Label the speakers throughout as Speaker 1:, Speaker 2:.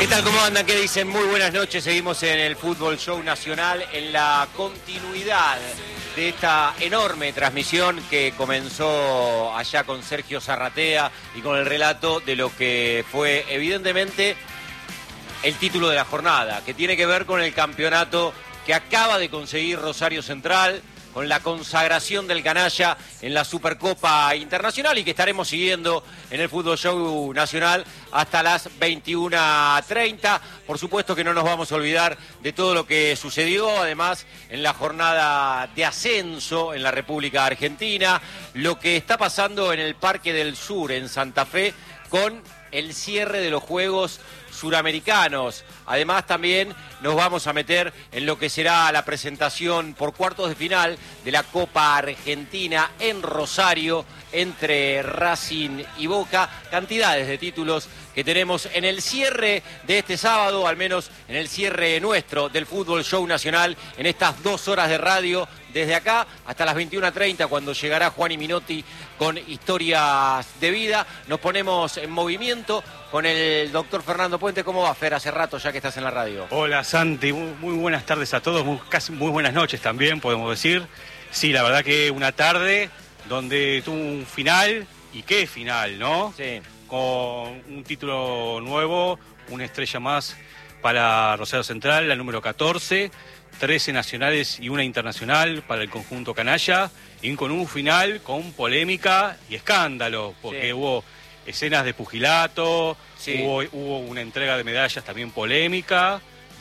Speaker 1: ¿Qué tal? ¿Cómo andan? ¿Qué dicen? Muy buenas noches. Seguimos en el Fútbol Show Nacional en la continuidad de esta enorme transmisión que comenzó allá con Sergio Zarratea y con el relato de lo que fue evidentemente el título de la jornada, que tiene que ver con el campeonato que acaba de conseguir Rosario Central, con la consagración del canalla en la Supercopa Internacional y que estaremos siguiendo en el Fútbol Show Nacional hasta las 21:30. Por supuesto que no nos vamos a olvidar de todo lo que sucedió, además, en la jornada de ascenso en la República Argentina, lo que está pasando en el Parque del Sur, en Santa Fe, con el cierre de los Juegos Suramericanos. Además, también nos vamos a meter en lo que será la presentación por cuartos de final de la Copa Argentina en Rosario entre Racing y Boca. Cantidades de títulos que tenemos en el cierre de este sábado, al menos en el cierre nuestro del Fútbol Show Nacional, en estas 2 horas de radio, desde acá hasta las 21:30, cuando llegará Juan y Minotti con Historias de Vida. Nos ponemos en movimiento con el doctor Fernando Puente. ¿Cómo va, Fer? Hace rato ya que estás en la radio.
Speaker 2: Hola, Santi. Muy buenas tardes a todos. Casi muy buenas noches también, podemos decir. Sí, la verdad que una tarde donde tuvo un final, y qué final, ¿no?
Speaker 1: Sí.
Speaker 2: Con un título nuevo, una estrella más para Rosario Central, la número 14, 13 nacionales y una internacional para el conjunto canalla, y con un final con polémica y escándalo, porque
Speaker 1: sí,
Speaker 2: hubo escenas de pugilato,
Speaker 1: sí,
Speaker 2: hubo una entrega de medallas también polémica,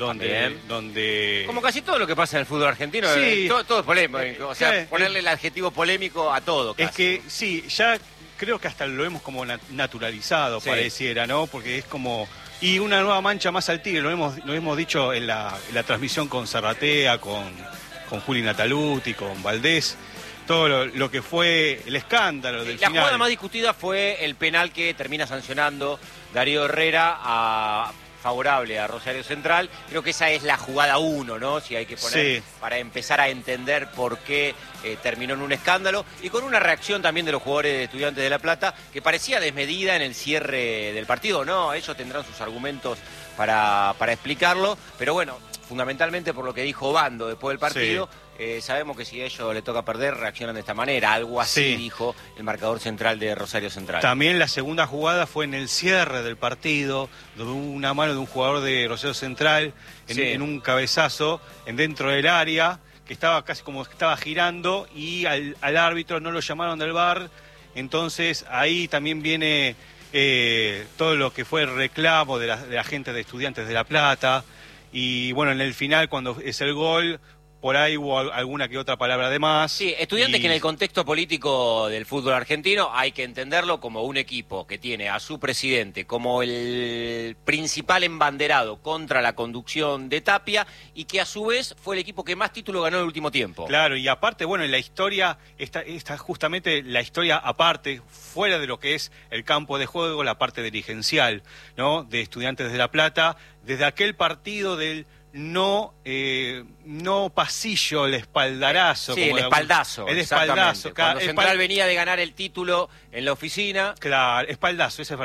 Speaker 2: donde...
Speaker 1: Como casi todo lo que pasa en el fútbol argentino,
Speaker 2: sí,
Speaker 1: todo es polémico, o sea, ponerle el adjetivo polémico a todo. Casi.
Speaker 2: Es que sí, ya creo que hasta lo hemos como naturalizado, sí, pareciera, ¿no? Porque es como... Y una nueva mancha más al tigre, lo hemos dicho en la transmisión con Zarratea, con Juli Nataluti, con Valdés, todo lo que fue el escándalo del final.
Speaker 1: La jugada más discutida fue el penal que termina sancionando Darío Herrera favorable a Rosario Central. Creo que esa es la jugada 1, ¿no? Si hay que poner, sí, para empezar a entender por qué terminó en un escándalo, y con una reacción también de los jugadores de Estudiantes de La Plata que parecía desmedida en el cierre del partido. No, ellos tendrán sus argumentos para explicarlo, pero bueno, fundamentalmente por lo que dijo Bando después del partido. Sí. Sabemos que si a ellos le toca perder, reaccionan de esta manera. Algo así, sí, dijo el marcador central de Rosario Central.
Speaker 2: También la segunda jugada fue en el cierre del partido, donde hubo una mano de un jugador de Rosario Central en un cabezazo dentro del área, que estaba casi como que estaba girando, y al árbitro no lo llamaron del VAR. Entonces ahí también viene todo lo que fue el reclamo de la gente de Estudiantes de La Plata. Y bueno, en el final, cuando es el gol, por ahí hubo alguna que otra palabra de más.
Speaker 1: Sí, Estudiantes que en el contexto político del fútbol argentino hay que entenderlo como un equipo que tiene a su presidente como el principal embanderado contra la conducción de Tapia, y que a su vez fue el equipo que más títulos ganó en el último tiempo.
Speaker 2: Claro, y aparte, bueno, en la historia, está justamente la historia aparte, fuera de lo que es el campo de juego, la parte dirigencial, ¿no? De Estudiantes de La Plata, desde aquel partido del no pasillo, el espaldarazo.
Speaker 1: Sí,
Speaker 2: como
Speaker 1: el espaldazo.
Speaker 2: El espaldazo.
Speaker 1: Cuando Central venía de ganar el título en la oficina.
Speaker 2: Claro, espaldazo, esa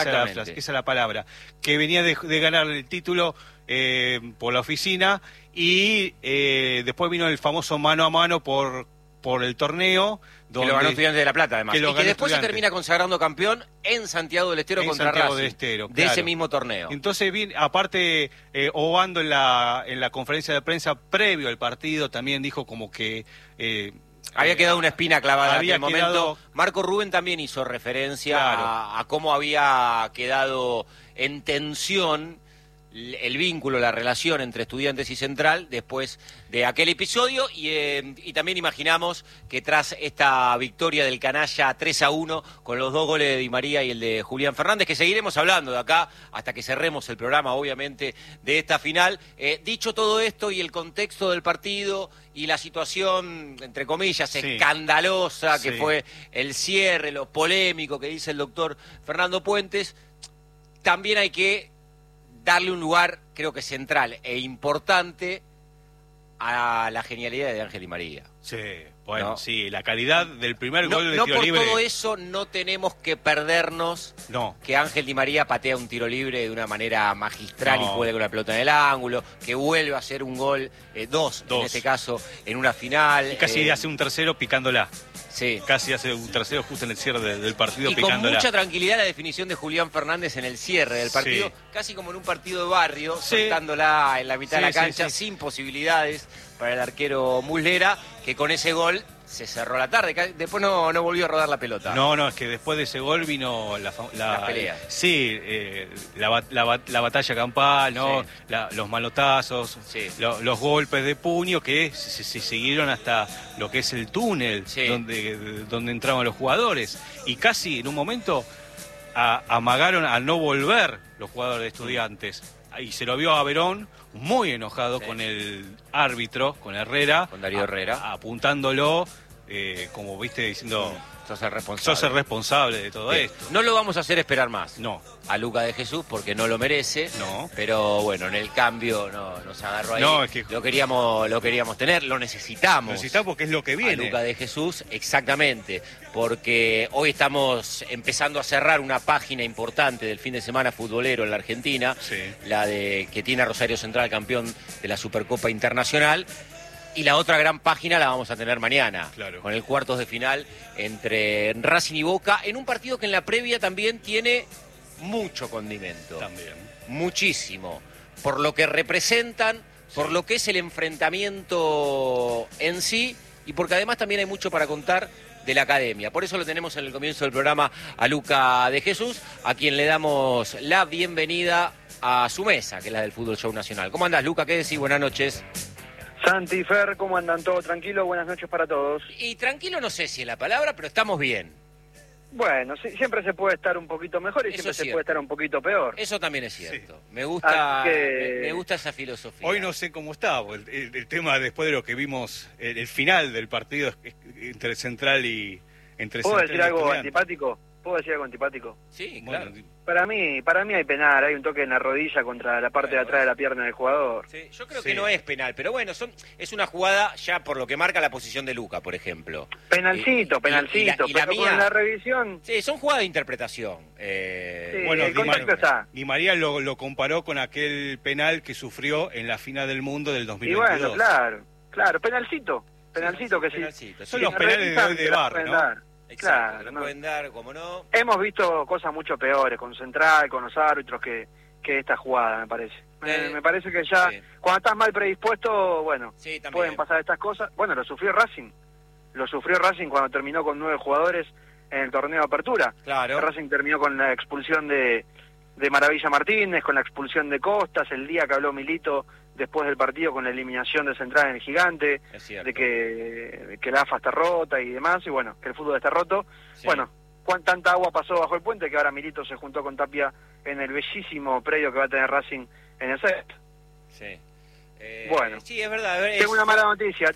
Speaker 2: es la palabra. Que venía de ganar el título por la oficina, y después vino el famoso mano a mano por el torneo.
Speaker 1: Que lo ganó Estudiantes de La Plata, además. Y que después se termina consagrando campeón en Santiago del Estero contra Racing, claro, de ese mismo torneo.
Speaker 2: Entonces, bien, aparte, Obando en la conferencia de prensa previo al partido también dijo como que...
Speaker 1: había quedado una espina clavada en aquel momento. Marco Rubén también hizo referencia, claro, a cómo había quedado en tensión el vínculo, la relación entre Estudiantes y Central después de aquel episodio, y también imaginamos que tras esta victoria del canalla 3-1 con los 2 goles de Di María y el de Julián Fernández, que seguiremos hablando de acá hasta que cerremos el programa, obviamente, de esta final. Dicho todo esto y el contexto del partido y la situación, entre comillas, escandalosa que fue el cierre, lo polémico que dice el doctor Fernando Puentes, también hay que darle un lugar, creo que central e importante, a la genialidad de Ángel Di María.
Speaker 2: Sí, Bueno,
Speaker 1: ¿no?
Speaker 2: sí, la calidad del primer gol de tiro
Speaker 1: por
Speaker 2: libre.
Speaker 1: todo eso no tenemos que perdernos que Ángel Di María patea un tiro libre de una manera magistral y juega con la pelota en el ángulo, que vuelve a hacer un gol, dos en este caso, en una final.
Speaker 2: Y casi hace un tercero picándola.
Speaker 1: Sí.
Speaker 2: Casi hace un tercero justo en el cierre del partido,
Speaker 1: y
Speaker 2: picándola.
Speaker 1: con mucha tranquilidad la definición de Julián Fernández en el cierre del partido, casi como en un partido de barrio, soltándola en la mitad de la cancha, sin posibilidades para el arquero Muslera, que con ese gol se cerró la tarde. Después no volvió a rodar la pelota.
Speaker 2: No, es que después de ese gol vino las
Speaker 1: peleas.
Speaker 2: Sí, la batalla campal, ¿no?
Speaker 1: Sí.
Speaker 2: Los malotazos, los golpes de puño que se siguieron hasta lo que es el túnel donde entraban los jugadores. Y casi en un momento amagaron a no volver los jugadores de Estudiantes. Y se lo vio a Verón muy enojado con el árbitro, con Herrera.
Speaker 1: Con Darío Herrera.
Speaker 2: Apuntándolo, como viste, diciendo...
Speaker 1: Sos el responsable.
Speaker 2: Sos el responsable de todo esto.
Speaker 1: No lo vamos a hacer esperar más.
Speaker 2: No.
Speaker 1: A Luca de Jesús, porque no lo merece.
Speaker 2: No.
Speaker 1: Pero bueno, en el cambio nos agarró ahí.
Speaker 2: No, es que...
Speaker 1: Lo queríamos tener, lo necesitamos.
Speaker 2: Lo necesitamos porque es lo que viene.
Speaker 1: A Luca de Jesús, exactamente. Porque hoy estamos empezando a cerrar una página importante del fin de semana futbolero en la Argentina. La que tiene a Rosario Central campeón de la Supercopa Internacional. Y la otra gran página la vamos a tener mañana, con el cuartos de final entre Racing y Boca, en un partido que en la previa también tiene mucho condimento. Muchísimo. Por lo que representan, por lo que es el enfrentamiento en sí, y porque además también hay mucho para contar de la academia. Por eso lo tenemos en el comienzo del programa a Luca de Jesús, a quien le damos la bienvenida a su mesa, que es la del Fútbol Show Nacional. ¿Cómo andás, Luca? ¿Qué decís? Buenas noches.
Speaker 3: Santi, Fer, ¿cómo andan? ¿Todo tranquilo? Buenas noches para todos.
Speaker 1: Y tranquilo no sé si es la palabra, pero estamos bien.
Speaker 3: Bueno, siempre se puede estar un poquito mejor y siempre se puede estar un poquito peor.
Speaker 1: Eso también es cierto. Me gusta esa filosofía.
Speaker 2: Hoy no sé cómo está el tema después de lo que vimos, el final del partido entre Central y
Speaker 3: ¿Puedo decir algo antipático? ¿Puedo decir algo antipático?
Speaker 1: Sí, claro.
Speaker 3: Para mí hay penal, hay un toque en la rodilla contra la parte de atrás de la pierna del jugador.
Speaker 1: Sí, yo creo que no es penal, pero bueno, es una jugada ya por lo que marca la posición de Luca, por ejemplo.
Speaker 3: Penalcito, pero con la revisión...
Speaker 1: Sí, son jugadas de interpretación.
Speaker 2: Bueno,
Speaker 3: el contacto está.
Speaker 2: Di María lo comparó con aquel penal que sufrió en la final del mundo del 2022.
Speaker 3: Y bueno, claro, penalcito que sí.
Speaker 2: Son los penales de hoy de VAR, ¿no?
Speaker 1: Exacto, claro, pueden dar, como no.
Speaker 3: Hemos visto cosas mucho peores con Central, con los árbitros que esta jugada, me parece. Me parece que ya, cuando estás mal predispuesto, bueno, pueden pasar estas cosas. Bueno, lo sufrió Racing cuando terminó con 9 jugadores en el torneo de apertura.
Speaker 1: Claro.
Speaker 3: Racing terminó con la expulsión de Maravilla Martínez, con la expulsión de Costas, el día que habló Milito después del partido con la eliminación de Central en el Gigante, de que la AFA está rota y demás, y bueno, que el fútbol está roto. Bueno, tanta agua pasó bajo el puente que ahora Milito se juntó con Tapia en el bellísimo predio que va a tener Racing en el set.
Speaker 1: Sí.
Speaker 3: Bueno,
Speaker 1: sí, es verdad.
Speaker 3: Tengo una mala noticia.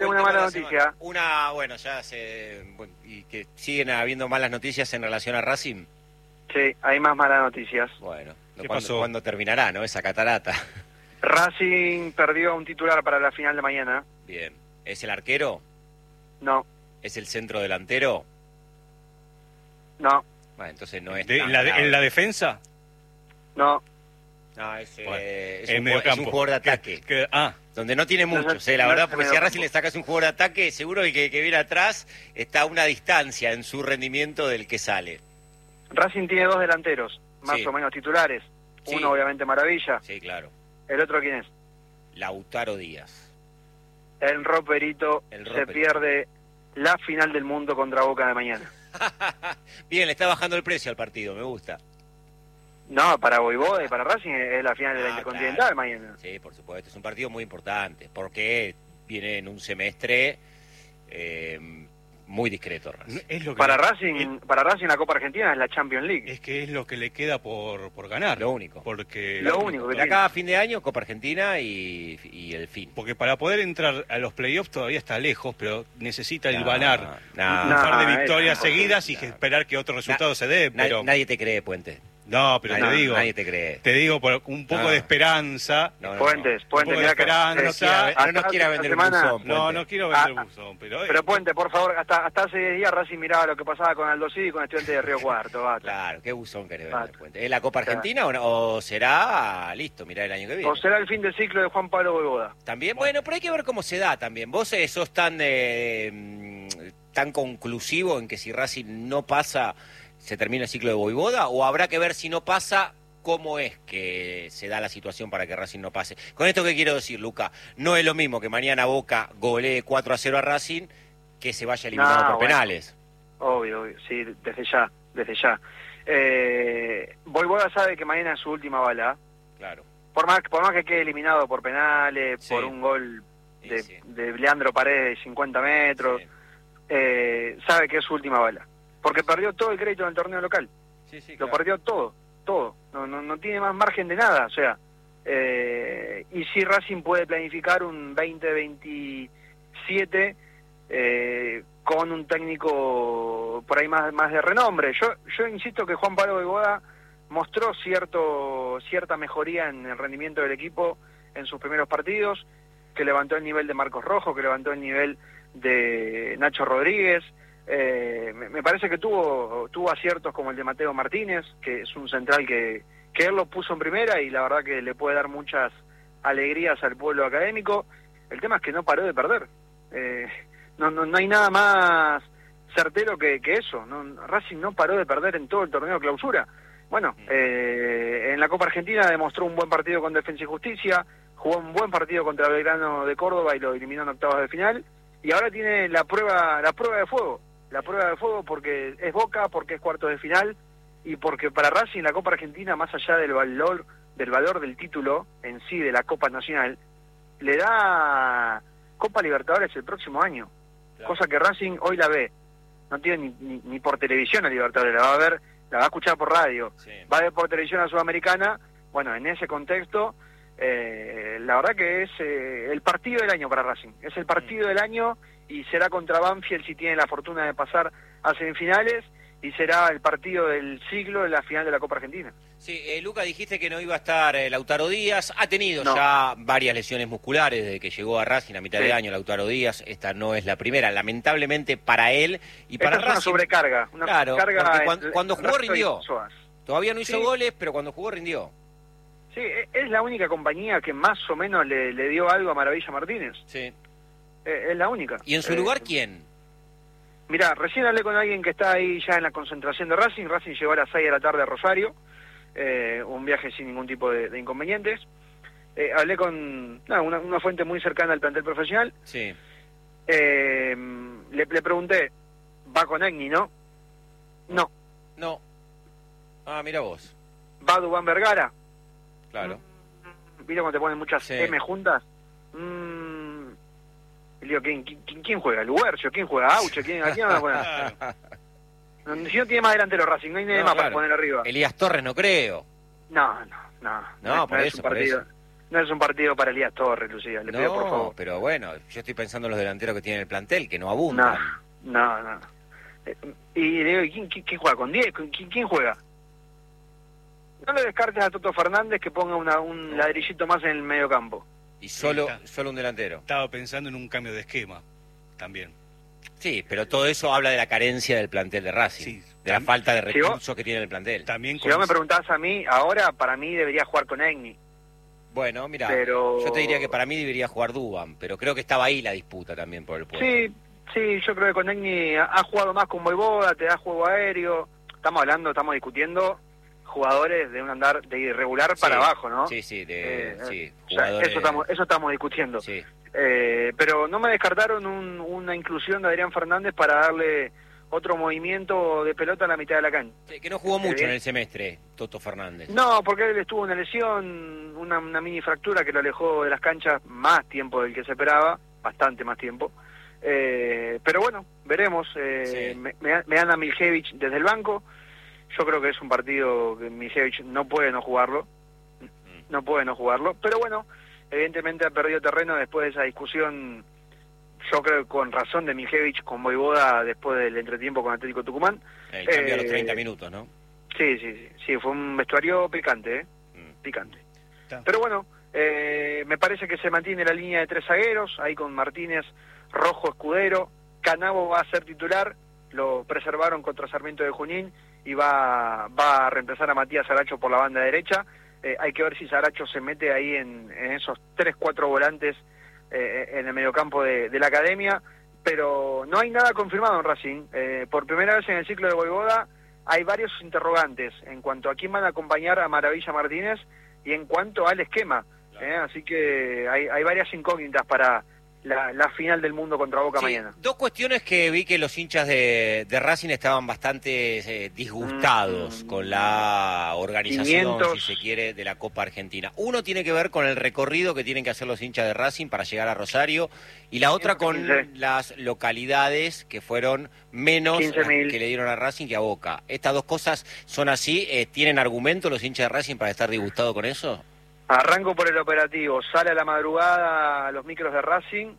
Speaker 1: Y que siguen habiendo malas noticias en relación a Racing.
Speaker 3: Sí, hay más malas noticias.
Speaker 1: Bueno, ¿cuándo terminará, no? Esa catarata.
Speaker 3: Racing perdió un titular para la final de mañana.
Speaker 1: Bien. ¿Es el arquero?
Speaker 3: No.
Speaker 1: ¿Es el centro delantero?
Speaker 3: No.
Speaker 1: Bueno, entonces no es
Speaker 2: ¿En la defensa?
Speaker 3: No.
Speaker 1: No, es
Speaker 2: un
Speaker 1: jugador de ataque. Donde no tiene muchos, la verdad, porque si a Racing le sacas un jugador de ataque, seguro que viene atrás está a una distancia en su rendimiento del que sale.
Speaker 3: Racing tiene 2 delanteros, más o menos titulares. Uno, obviamente, Maravilla.
Speaker 1: Sí, claro.
Speaker 3: ¿El otro quién es?
Speaker 1: Lautaro Díaz.
Speaker 3: El roperito se pierde la final del mundo contra Boca de mañana.
Speaker 1: Bien, le está bajando el precio al partido, me gusta.
Speaker 3: No, para Voivoda y para Racing es la final de la Intercontinental mañana.
Speaker 1: Sí, por supuesto, es un partido muy importante, porque viene en un semestre muy discreto.
Speaker 3: Para Racing la Copa Argentina es la Champions League.
Speaker 2: Es que es lo que le queda por ganar.
Speaker 1: Lo único.
Speaker 3: Lo único que
Speaker 1: de acá a fin de año, Copa Argentina y el fin.
Speaker 2: Porque para poder entrar a los playoffs todavía está lejos, pero necesita hilvanar un par de victorias seguidas y esperar que otro resultado se dé. Pero
Speaker 1: nadie te cree, Puente.
Speaker 2: No, pero
Speaker 1: nadie te cree.
Speaker 2: Te digo por un poco de esperanza.
Speaker 3: Puentes,
Speaker 2: mira que
Speaker 1: no nos quiera vender buzón.
Speaker 2: No quiero vender buzón,
Speaker 3: pero Puente, por favor, hasta hace 10 días Racing miraba lo que pasaba con Aldo Civi y con Estudiantes de Río Cuarto.
Speaker 1: Claro, ¿qué buzón querés vender, Puente? ¿Es la Copa Argentina o será, listo, mirá el año que viene?
Speaker 3: O será el fin de ciclo de Juan Pablo Voivoda.
Speaker 1: También, bueno, pero hay que ver cómo se da también. Vos sos tan conclusivo en que si Racing no pasa, se termina el ciclo de Voivoda, o habrá que ver si no pasa, cómo es que se da la situación para que Racing no pase. Con esto que quiero decir, Luca, no es lo mismo que mañana Boca golee 4-0 a Racing que se vaya eliminado por penales.
Speaker 3: Obvio, sí, desde ya. Voivoda sabe que mañana es su última bala.
Speaker 1: Claro.
Speaker 3: Por más que quede eliminado por penales, por un gol de Leandro Paredes de 50 metros, sabe que es su última bala. Porque perdió todo el crédito en el torneo local.
Speaker 1: Sí, claro.
Speaker 3: Lo perdió todo. No tiene más margen de nada. O sea, y si Racing puede planificar un 2027 con un técnico por ahí más de renombre. Yo insisto que Juan Pablo Voivoda mostró cierta mejoría en el rendimiento del equipo en sus primeros partidos, que levantó el nivel de Marcos Rojo, que levantó el nivel de Nacho Rodríguez. Me parece que tuvo aciertos como el de Mateo Martínez, que es un central que él lo puso en primera y la verdad que le puede dar muchas alegrías al pueblo académico. El tema es que no paró de perder. No hay nada más certero que eso. Racing no paró de perder en todo el torneo de clausura. Bueno, en la Copa Argentina demostró un buen partido con Defensa y Justicia, jugó un buen partido contra Belgrano de Córdoba y lo eliminó en octavos de final, y ahora tiene la prueba de fuego. La prueba de fuego porque es Boca, porque es cuartos de final, y porque para Racing la Copa Argentina, más allá del valor del título en sí de la Copa Nacional, le da Copa Libertadores el próximo año, claro. Cosa que Racing hoy la ve, no tiene ni por televisión a Libertadores, la va a ver, la va a escuchar por radio, va a ver por televisión a Sudamericana. Bueno, en ese contexto, la verdad que es el partido del año para Racing, es el partido del año, y será contra Banfield si tiene la fortuna de pasar a semifinales, y será el partido del siglo en la final de la Copa Argentina.
Speaker 1: Sí, Luca, dijiste que no iba a estar Lautaro Díaz, ha tenido ya varias lesiones musculares desde que llegó a Racing a mitad de año Lautaro Díaz, esta no es la primera, lamentablemente para él y para Racing.
Speaker 3: Es una sobrecarga,
Speaker 1: sobrecarga cuando jugó rindió, todavía no hizo goles, pero cuando jugó rindió.
Speaker 3: Sí, es la única compañía que más o menos le dio algo a Maravilla Martínez.
Speaker 1: Sí.
Speaker 3: Es la única.
Speaker 1: ¿Y en su lugar quién?
Speaker 3: Mirá, recién hablé con alguien que está ahí ya en la concentración de Racing. Racing llegó a las 6 de la tarde a Rosario, un viaje sin ningún tipo de inconvenientes. Hablé con una fuente muy cercana al plantel profesional.
Speaker 1: Sí.
Speaker 3: Le pregunté, ¿va con Egni, no?
Speaker 1: No. Ah, mira vos.
Speaker 3: ¿Va Dubán Vergara?
Speaker 1: Claro.
Speaker 3: ¿Viste cuando te ponen muchas M juntas? Y le digo, ¿quién juega? ¿Luercio? ¿Quién juega? ¿Aucho? ¿A quién van a poner? Si no tiene más delantero Racing, no hay nadie más para poner arriba.
Speaker 1: Elías Torres no creo.
Speaker 3: No,
Speaker 1: por eso.
Speaker 3: No es un partido para Elías Torres, Lucía, le pido por favor.
Speaker 1: Pero bueno, yo estoy pensando en los delanteros que tiene el plantel, que no abundan.
Speaker 3: No. Y le digo, ¿quién juega? ¿Con 10? ¿Quién juega? No le descartes a Toto Fernández que ponga un ladrillito más en el medio campo.
Speaker 1: Y solo un delantero.
Speaker 2: Estaba pensando en un cambio de esquema también.
Speaker 1: Sí, pero todo eso habla de la carencia del plantel de Racing, de la falta de recursos que tiene el plantel.
Speaker 2: También
Speaker 3: si vos me preguntás a mí, ahora para mí debería jugar con Egni.
Speaker 1: Bueno, mira, yo te diría que para mí debería jugar Dubán, pero creo que estaba ahí la disputa también por el puesto.
Speaker 3: Sí, yo creo que con Egni ha jugado más con Voivoda, te da juego aéreo. Estamos discutiendo jugadores de un andar de irregular para abajo, ¿no?
Speaker 1: Sí,
Speaker 3: jugadores... eso estamos discutiendo.
Speaker 1: Sí.
Speaker 3: Pero no me descartaron una inclusión de Adrián Fernández para darle otro movimiento de pelota a la mitad de la cancha.
Speaker 1: Sí, que no jugó mucho en el semestre, Toto Fernández.
Speaker 3: No, porque él estuvo una lesión, una mini fractura que lo alejó de las canchas más tiempo del que se esperaba, bastante más tiempo. Pero bueno, veremos. Me dan a Miljevich desde el banco. Yo creo que es un partido que Miljevich no puede no jugarlo. Pero bueno, evidentemente ha perdido terreno después de esa discusión, yo creo con razón, de Miljevich con Voivoda después del entretiempo con Atlético Tucumán.
Speaker 1: El cambio a los 30 minutos, ¿no?
Speaker 3: Sí, fue un vestuario picante, picante. Pero bueno, me parece que se mantiene la línea de 3 zagueros, ahí con Martínez, Rojo, Escudero. Canavo va a ser titular, lo preservaron contra Sarmiento de Junín y va a reemplazar a Matías Saracho por la banda derecha. Hay que ver si Saracho se mete ahí en esos 3-4 volantes en el mediocampo de la academia, pero no hay nada confirmado en Racing. Por primera vez en el ciclo de Voivoda hay varios interrogantes en cuanto a quién van a acompañar a Maravilla Martínez y en cuanto al esquema. Así que hay varias incógnitas para la final del mundo contra Boca mañana.
Speaker 1: Dos cuestiones que vi que los hinchas de Racing estaban bastante disgustados con la organización,
Speaker 3: 500.
Speaker 1: si se quiere, de la Copa Argentina. Uno tiene que ver con el recorrido que tienen que hacer los hinchas de Racing para llegar a Rosario, y la otra con las localidades que fueron menos que le dieron a Racing que a Boca. ¿Estas dos cosas son así? ¿Tienen argumento los hinchas de Racing para estar disgustados con eso?
Speaker 3: Arranco por el operativo. Sale a la madrugada a los micros de Racing,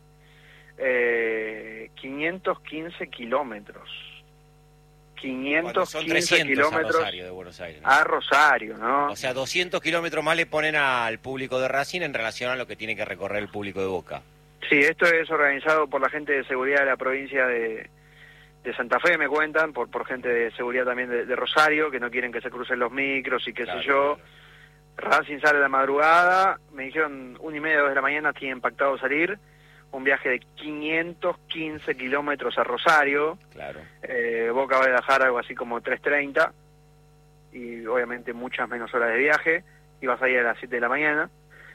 Speaker 3: 515 kilómetros. 515
Speaker 1: son 300
Speaker 3: kilómetros
Speaker 1: a Rosario de Buenos Aires, ¿no?
Speaker 3: A Rosario, ¿no?
Speaker 1: O sea, 200 kilómetros más le ponen al público de Racing en relación a lo que tiene que recorrer el público de Boca.
Speaker 3: Sí, esto es organizado por la gente de seguridad de la provincia de Santa Fe, me cuentan, por gente de seguridad también de Rosario, que no quieren que se crucen los micros y qué sé yo. Claro. Racing sale a la madrugada, me dijeron 1:30, 2 de la mañana, tienen pactado salir, un viaje de 515 kilómetros a Rosario.
Speaker 1: Claro.
Speaker 3: Boca va a dejar algo así como 3:30, y obviamente muchas menos horas de viaje, y va a salir a las 7 de la mañana.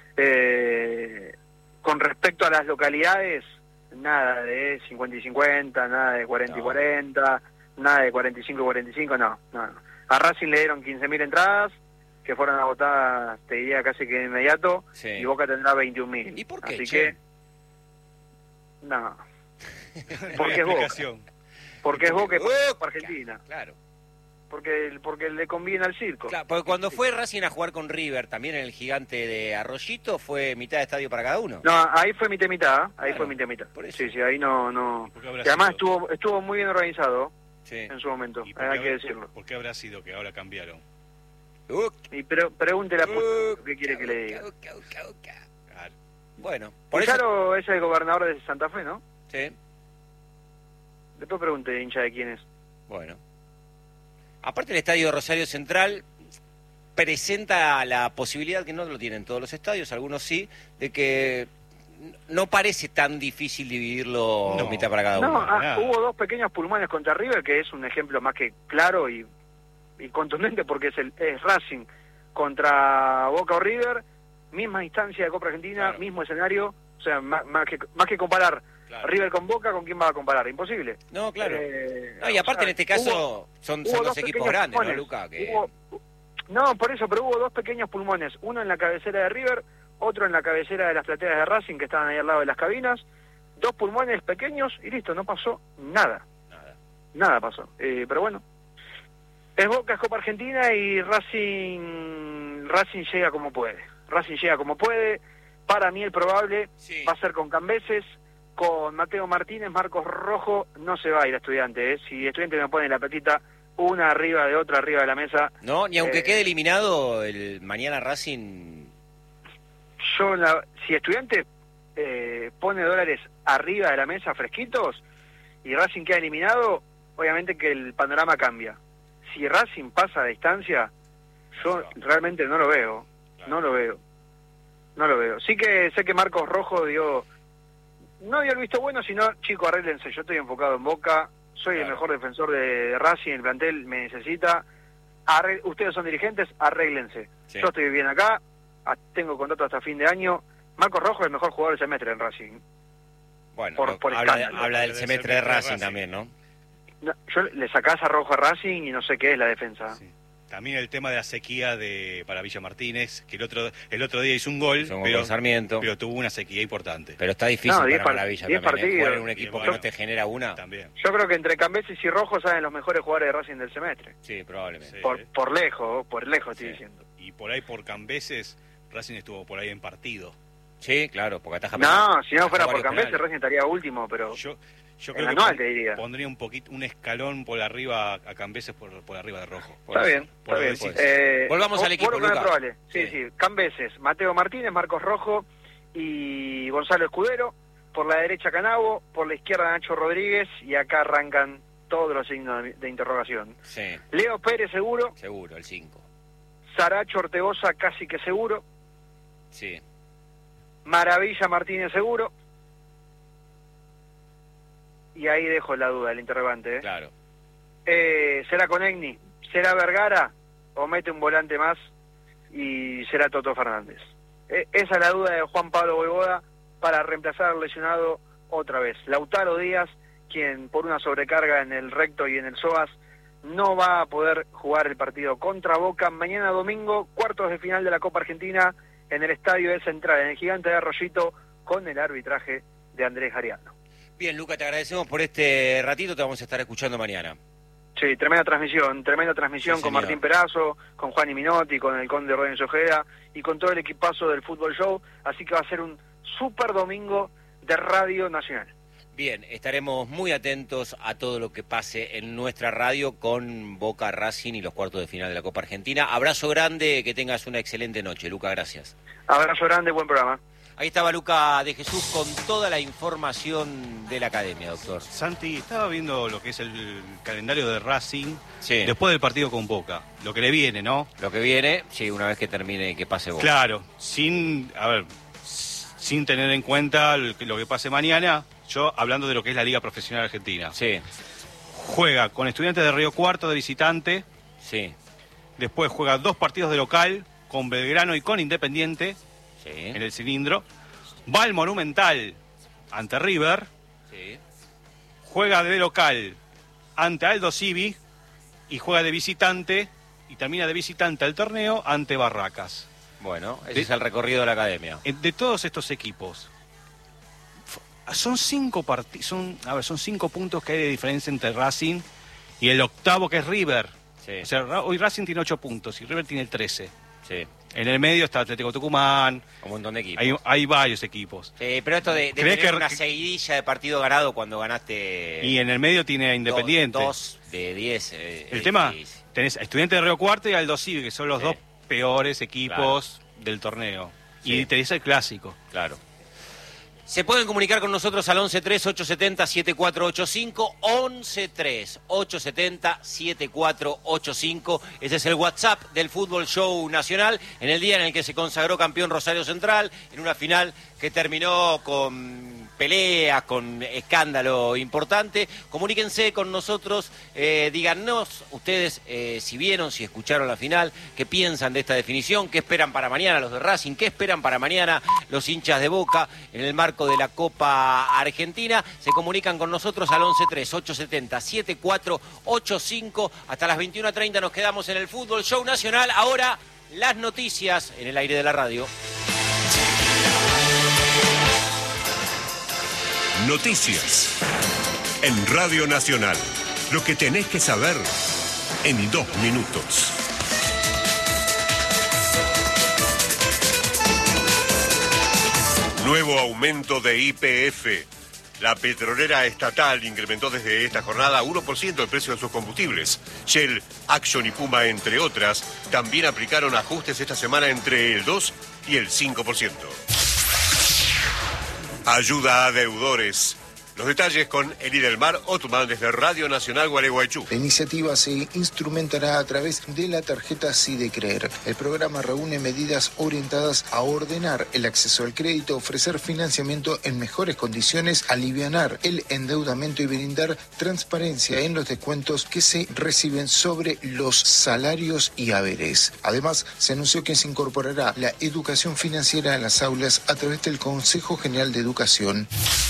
Speaker 3: Con respecto a las localidades, nada de 50 y 50, nada de 40 y 40, nada de 45 y 45, no. A Racing le dieron 15.000 entradas, que fueron agotadas, te diría casi que de inmediato, y Boca tendrá 21.000.
Speaker 1: ¿Y por qué?
Speaker 3: Así que, no. Porque es Boca. Porque es Boca y Boca Argentina.
Speaker 1: Claro.
Speaker 3: Porque le conviene al circo.
Speaker 1: Claro, porque cuando fue Racing a jugar con River, también en el Gigante de Arroyito, fue mitad de estadio para cada uno.
Speaker 3: No, ahí fue mitad, ahí fue mitad.
Speaker 1: Por eso.
Speaker 3: Sí, ahí no. Y además estuvo muy bien organizado en su momento, hay que decirlo.
Speaker 2: ¿Por qué habrá sido que ahora cambiaron?
Speaker 3: Y pregúntele a Pucho qué quiere que le diga.
Speaker 1: Claro. Bueno,
Speaker 3: por eso es el gobernador de Santa Fe, ¿no?
Speaker 1: Sí.
Speaker 3: Después pregunte, hincha, de quién es.
Speaker 1: Bueno. Aparte, el estadio de Rosario Central presenta la posibilidad, que no lo tienen todos los estadios, algunos sí, de que no parece tan difícil dividirlo mitad para cada uno.
Speaker 3: Hubo 2 pequeños pulmones contra River, que es un ejemplo más que claro y contundente, porque es Racing contra Boca o River, misma instancia de Copa Argentina, mismo escenario, o sea, más que comparar River con Boca, ¿con quién va a comparar? Imposible.
Speaker 1: No, claro. Y aparte en este caso son 2 equipos grandes, ¿no, Luca?
Speaker 3: No, por eso, pero hubo 2 pequeños pulmones, uno en la cabecera de River, otro en la cabecera de las plateas de Racing, que estaban ahí al lado de las cabinas, 2 pulmones pequeños y listo, no pasó nada. Nada pasó. Pero bueno, es Boca, es Copa Argentina, y Racing llega como puede. Para mí el probable va a ser con Cambeses, con Mateo Martínez, Marcos Rojo. No se va a ir a Estudiante, Si Estudiante me pone la platita una arriba de otra, arriba de la mesa.
Speaker 1: No, ni aunque quede eliminado el mañana Racing.
Speaker 3: Si Estudiante pone dólares arriba de la mesa fresquitos y Racing queda eliminado, obviamente que el panorama cambia. Si Racing pasa a distancia, yo realmente no lo veo. No lo veo. Sí que sé que Marcos Rojo no dio el visto bueno, sino, chicos, arréglense, yo estoy enfocado en Boca, soy el mejor defensor de Racing, el plantel me necesita, ustedes son dirigentes, arréglense. Yo estoy bien acá, tengo contrato hasta fin de año. Marcos Rojo es el mejor jugador del semestre en Racing.
Speaker 1: Bueno, habla del semestre de Racing también, ¿no?
Speaker 3: Yo le sacás a Rojo a Racing y no sé qué es la defensa.
Speaker 2: Sí. También el tema de la sequía para Villa Martínez, que el otro día hizo un gol, pero
Speaker 1: Sarmiento,
Speaker 2: pero tuvo una sequía importante.
Speaker 1: Pero está difícil para Maravilla
Speaker 3: 10 partidos.
Speaker 1: Jugar en un equipo que no te genera una.
Speaker 2: También.
Speaker 3: Yo creo que entre Cambeses y Rojo salen los mejores jugadores de Racing del semestre.
Speaker 1: Sí, probablemente.
Speaker 3: Sí. Por lejos estoy diciendo.
Speaker 2: Y por ahí, por Cambeses, Racing estuvo por ahí en partido.
Speaker 1: Sí, claro, porque ataja.
Speaker 3: No, si no fuera por Cambeses, Racing estaría último, pero
Speaker 2: yo creo
Speaker 3: anual, te diría.
Speaker 2: Pondría un escalón por arriba a Cambeses por arriba de Rojo.
Speaker 3: Está bien.
Speaker 1: Volvamos al equipo, Luca.
Speaker 3: Sí. Cambeses, Mateo Martínez, Marcos Rojo y Gonzalo Escudero. Por la derecha Canavo, por la izquierda Nacho Rodríguez, y acá arrancan todos los signos de interrogación.
Speaker 1: Sí.
Speaker 3: Leo Pérez seguro.
Speaker 1: Seguro, el 5.
Speaker 3: Saracho Ortegoza casi que seguro.
Speaker 1: Sí.
Speaker 3: Maravilla Martínez seguro. Y ahí dejo la duda, el interrogante.
Speaker 1: Claro.
Speaker 3: ¿Será Conegni? ¿Será Vergara? ¿O mete un volante más y será Toto Fernández? Esa es la duda de Juan Pablo Voivoda para reemplazar al lesionado otra vez. Lautaro Díaz, quien por una sobrecarga en el recto y en el psoas no va a poder jugar el partido contra Boca mañana domingo, cuartos de final de la Copa Argentina en el Estadio de Central, en el Gigante de Arroyito, con el arbitraje de Andrés Ariano.
Speaker 1: Bien, Luca, te agradecemos por este ratito, te vamos a estar escuchando mañana.
Speaker 3: Sí, tremenda transmisión sí, con Martín Perazo, con Juan Minotti, con el Conde Rodríguez Ojeda y con todo el equipazo del Fútbol Show, así que va a ser un super domingo de Radio Nacional.
Speaker 1: Bien, estaremos muy atentos a todo lo que pase en nuestra radio con Boca, Racing y los cuartos de final de la Copa Argentina. Abrazo grande, que tengas una excelente noche, Luca, gracias.
Speaker 3: Abrazo grande, buen programa.
Speaker 1: Ahí estaba Luca de Jesús con toda la información de la academia, doctor.
Speaker 2: Santi, estaba viendo lo que es el calendario de Racing,
Speaker 1: sí,
Speaker 2: después del partido con Boca, lo que le viene, ¿no?
Speaker 1: Lo que viene, sí, una vez que termine y que pase Boca.
Speaker 2: Claro, sin tener en cuenta lo que pase mañana, yo hablando de lo que es la Liga Profesional Argentina.
Speaker 1: Sí.
Speaker 2: Juega con Estudiantes de Río Cuarto de visitante.
Speaker 1: Sí.
Speaker 2: Después juega 2 partidos de local con Belgrano y con Independiente.
Speaker 1: Sí.
Speaker 2: En el cilindro. Va al Monumental ante River.
Speaker 1: Sí.
Speaker 2: Juega de local ante Aldo Civi y juega de visitante y termina de visitante al torneo ante Barracas.
Speaker 1: Bueno, ese es el recorrido de la academia.
Speaker 2: De todos estos equipos, son 5 puntos que hay de diferencia entre Racing y el octavo, que es River.
Speaker 1: Sí.
Speaker 2: O sea, hoy Racing tiene 8 puntos y River tiene 13.
Speaker 1: Sí.
Speaker 2: En el medio está Atlético Tucumán.
Speaker 1: Un montón de equipos.
Speaker 2: Hay varios equipos.
Speaker 1: Sí, pero esto de tener una seguidilla de partido ganado cuando ganaste...
Speaker 2: Y en el medio tiene a Independiente.
Speaker 1: 2 de 10.
Speaker 2: El tema, tenés a Estudiantes de Río Cuarto y Aldo Civi, que son los 2 peores equipos del torneo. Sí. Y tenés el clásico.
Speaker 1: Claro. Se pueden comunicar con nosotros al 11-3-870-7485, 11-3-870-7485. Ese es el WhatsApp del Fútbol Show Nacional, en el día en el que se consagró campeón Rosario Central, en una final que terminó con peleas, con escándalo importante. Comuníquense con nosotros, díganos ustedes si vieron, si escucharon la final, qué piensan de esta definición, qué esperan para mañana los de Racing, qué esperan para mañana los hinchas de Boca en el marco de la Copa Argentina. Se comunican con nosotros al 11-3-870-7485. Hasta las 21:30 nos quedamos en el Fútbol Show Nacional. Ahora las noticias en el aire de la radio.
Speaker 4: Noticias en Radio Nacional. Lo que tenés que saber en 2 minutos. Nuevo aumento de YPF. La petrolera estatal incrementó desde esta jornada 1% el precio de sus combustibles. Shell, Action y Puma, entre otras, también aplicaron ajustes esta semana entre el 2 y el 5%. Ayuda a deudores. Los detalles con Eli del Mar Othman desde Radio Nacional Gualeguaychú.
Speaker 5: La iniciativa se instrumentará a través de la tarjeta Sí de Creer. El programa reúne medidas orientadas a ordenar el acceso al crédito, ofrecer financiamiento en mejores condiciones, alivianar el endeudamiento y brindar transparencia en los descuentos que se reciben sobre los salarios y haberes. Además, se anunció que se incorporará la educación financiera en las aulas a través del Consejo General de Educación.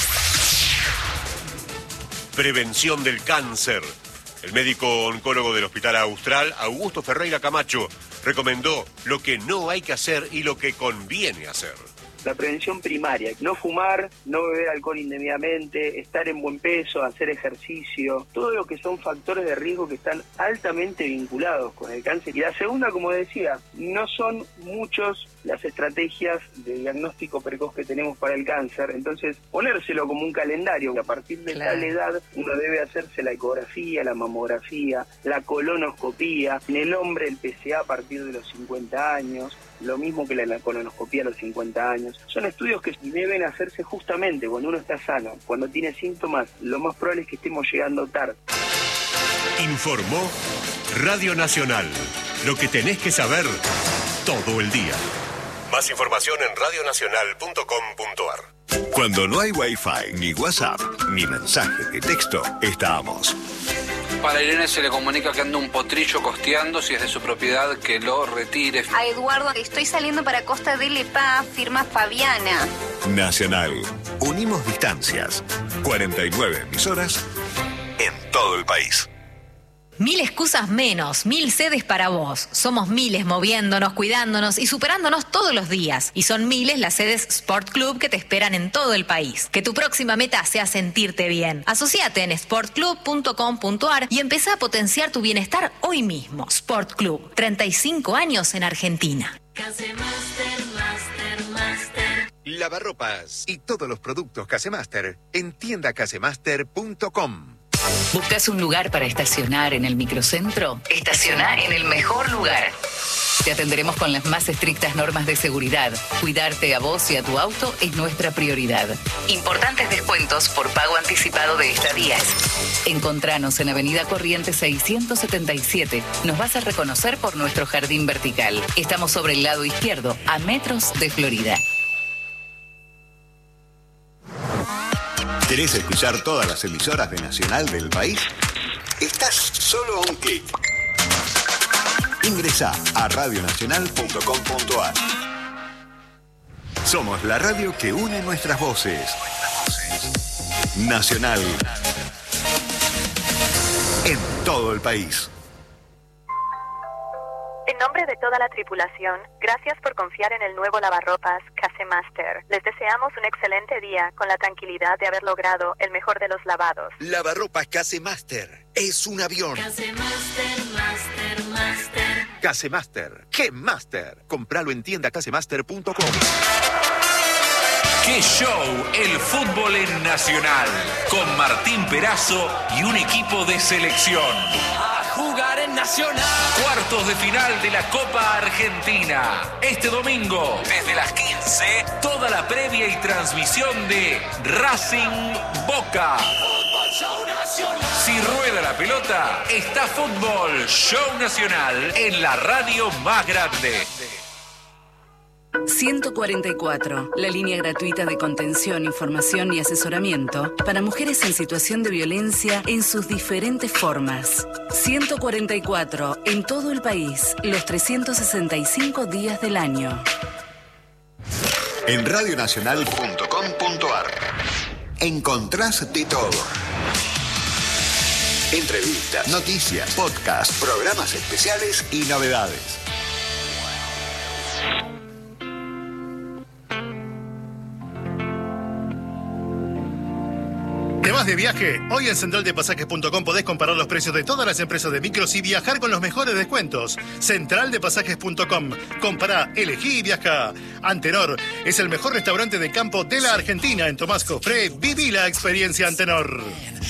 Speaker 4: Prevención del cáncer. El médico oncólogo del Hospital Austral, Augusto Ferreira Camacho, recomendó lo que no hay que hacer y lo que conviene hacer.
Speaker 6: la prevención primaria. No fumar, no beber alcohol indebidamente, estar en buen peso, hacer ejercicio, todo lo que son factores de riesgo que están altamente vinculados con el cáncer. Y la segunda, como decía, no son muchos las estrategias de diagnóstico precoz que tenemos para el cáncer, entonces ponérselo como un calendario, que a partir de tal edad uno debe hacerse la ecografía, la mamografía, la colonoscopía, en el hombre el PSA a partir de los 50 años, lo mismo que la colonoscopía a los 50 años. Son estudios que deben hacerse justamente cuando uno está sano, cuando tiene síntomas, lo más probable es que estemos llegando tarde.
Speaker 4: Informó Radio Nacional, lo que tenés que saber todo el día. Más información en radionacional.com.ar. Cuando no hay Wi-Fi, ni WhatsApp, ni mensaje de texto, estamos.
Speaker 7: Para Irene se le comunica que anda un potrillo costeando, si es de su propiedad, que lo retire.
Speaker 8: A Eduardo, estoy saliendo para Costa del EPA, firma Fabiana.
Speaker 4: Nacional. Unimos distancias. 49 emisoras en todo el país.
Speaker 9: 1000 excusas menos, 1000 sedes para vos. Somos miles moviéndonos, cuidándonos y superándonos todos los días. Y son miles las sedes Sport Club que te esperan en todo el país. Que tu próxima meta sea sentirte bien. Asociate en sportclub.com.ar y empezá a potenciar tu bienestar hoy mismo. Sport Club, 35 años en Argentina.
Speaker 10: Lavarropas y todos los productos Casemaster en tiendacasemaster.com.
Speaker 11: ¿Buscas un lugar para estacionar en el microcentro? Estaciona en el mejor lugar. Te atenderemos con las más estrictas normas de seguridad. Cuidarte a vos y a tu auto es nuestra prioridad. Importantes descuentos por pago anticipado de estadías. Encontranos en Avenida Corrientes 677. Nos vas a reconocer por nuestro jardín vertical. Estamos sobre el lado izquierdo, a metros de Florida.
Speaker 10: ¿Querés escuchar todas las emisoras de Nacional del país? Estás solo a un clic. Ingresá a radionacional.com.ar. Somos la radio que une nuestras voces. Nacional. En todo el país.
Speaker 12: En nombre de toda la tripulación, gracias por confiar en el nuevo lavarropas Casemaster. Les deseamos un excelente día con la tranquilidad de haber logrado el mejor de los lavados.
Speaker 10: Lavarropas Casemaster es un avión.
Speaker 13: Casemaster, Master.
Speaker 10: Casemaster, ¡qué Master! Compralo en tiendacasemaster.com.
Speaker 14: ¡Qué show! El fútbol en Nacional, con Martín Perazo y un equipo de selección.
Speaker 13: A jugar en Nacional.
Speaker 14: Cuartos de final de la Copa Argentina. Este domingo, desde las 15, toda la previa y transmisión de Racing Boca. Si rueda la pelota, está Fútbol Show Nacional en la radio más grande.
Speaker 11: 144, la línea gratuita de contención, información y asesoramiento para mujeres en situación de violencia en sus diferentes formas. 144, en todo el país, los 365 días del año.
Speaker 10: En radionacional.com.ar encontrás de todo. Entrevistas, noticias, podcasts, programas especiales y novedades.
Speaker 15: ¿Te vas de viaje? Hoy en centraldepasajes.com podés comparar los precios de todas las empresas de micros y viajar con los mejores descuentos. Centraldepasajes.com. Compará, elegí y viaja. Antenor es el mejor restaurante de campo de la Argentina. En Tomás Cofré, viví la experiencia Antenor.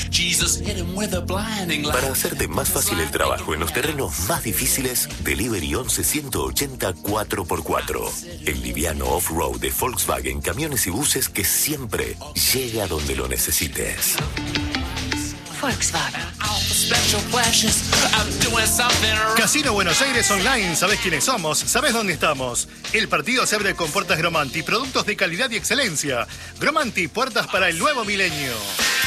Speaker 16: Para hacerte más fácil el trabajo en los terrenos más difíciles, Delivery 11 180 4x4. El liviano off-road de Volkswagen, camiones y buses que siempre llega donde lo necesites.
Speaker 11: Volkswagen.
Speaker 15: Casino Buenos Aires Online. ¿Sabés quiénes somos? ¿Sabés dónde estamos? El partido se abre con puertas Gromanti. Productos de calidad y excelencia. Gromanti, puertas para el nuevo milenio.